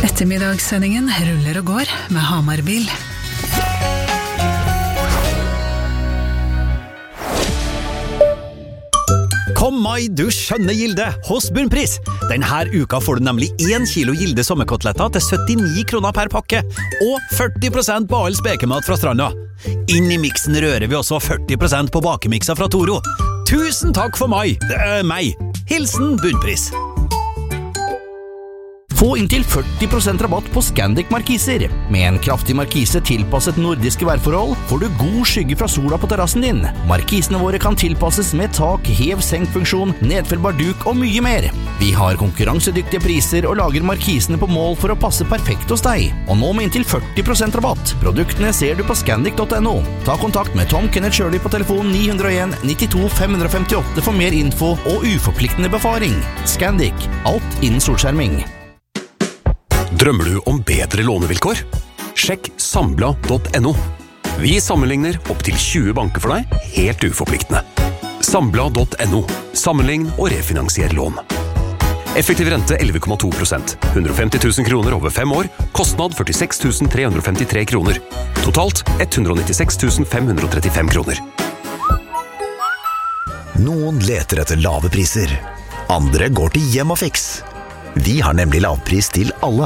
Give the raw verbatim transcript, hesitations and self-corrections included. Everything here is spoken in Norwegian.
Ettermiddagssendingen ruller og går med Hamarbil. Kom mai, du skjønne Gilde, hos Bunnpris. Denne uka får du nemlig én kilo Gilde sommerkoteletter til syttini kroner per pakke, og førti prosent på all spekemat fra stranda. Inn i miksen rører vi også førti prosent på bakemikser fra Toro. Tusen takk for mai, det er meg. Hilsen Bunnpris. Få inntil førti prosent rabatt på Scandic markiser. Med en kraftig markise tilpasset nordiske værforhold får du god skygge fra sola på terrassen din. Markisene våre kan tilpasses med tak, hev-senk-funksjon, nedfellbar duk og mye mer. Vi har konkurransedyktige priser og lager markisene på mål for å passe perfekt hos deg. Og nå med inntil førti prosent rabatt. Produktene ser du på scandic punktum no. Ta kontakt med Tom Kenneth Shirley på telefon ni null en nittito fem fem åtte for mer info og uforpliktende befaring. Scandic. Alt innen solskjerming. Drømmer du om bedre lånevilkår? Sjekk sambla punktum no. Vi sammenligner opp til tjue banker for deg, helt uforpliktende. Sambla punktum no. Sammenlign og refinansier lån. Effektiv rente elleve komma to prosent. hundre og femti tusen kroner over fem år. Kostnad førtiseks tusen tre hundre og femtitre kroner. Totalt ett hundre og nittiseks tusen fem hundre og trettifem kroner. Noen leter etter lave priser. Andre går til Hjem og Fix. Vi har nemlig lavpris til alle.